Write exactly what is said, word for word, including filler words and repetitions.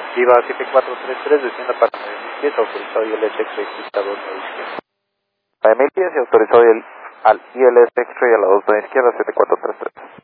Viva siete cuatro tres tres, descienda para nueve mil pies, autorizado I L S X-ray, pista dos, lado izquierda. nueve mil pies y autorizado I L- al I L S X-ray a la dos, lado izquierda, siete cuatro tres tres.